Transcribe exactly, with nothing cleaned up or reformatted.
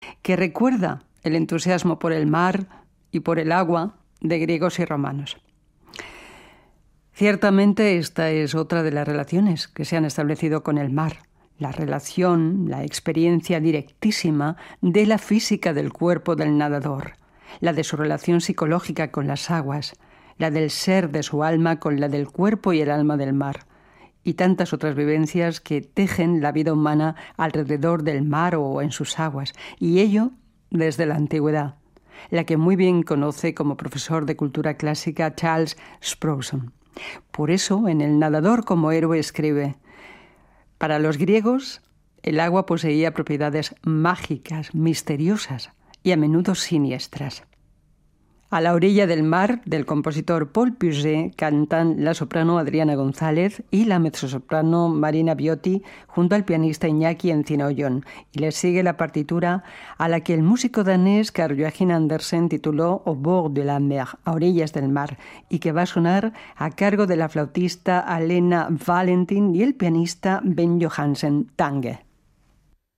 que recuerda el entusiasmo por el mar y por el agua de griegos y romanos. Ciertamente esta es otra de las relaciones que se han establecido con el mar, la relación, la experiencia directísima de la física del cuerpo del nadador, la de su relación psicológica con las aguas, la del ser de su alma con la del cuerpo y el alma del mar, y tantas otras vivencias que tejen la vida humana alrededor del mar o en sus aguas, y ello desde la antigüedad, la que muy bien conoce como profesor de cultura clásica Charles Spurgeon. Por eso, en El nadador como héroe escribe: para los griegos, el agua poseía propiedades mágicas, misteriosas y a menudo siniestras. A la orilla del mar, del compositor Paul Puget, cantan la soprano Adriana González y la mezzosoprano Marina Biotti junto al pianista Iñaki Encina-Ollón, y le sigue la partitura a la que el músico danés Carl Joachim Andersen tituló Au bord de la mer, a orillas del mar, y que va a sonar a cargo de la flautista Alena Valentin y el pianista Ben Johansen Tange.